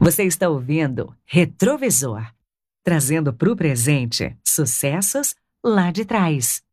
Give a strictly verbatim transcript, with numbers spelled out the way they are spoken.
Você está ouvindo Retrovisor, trazendo para o presente sucessos lá de trás.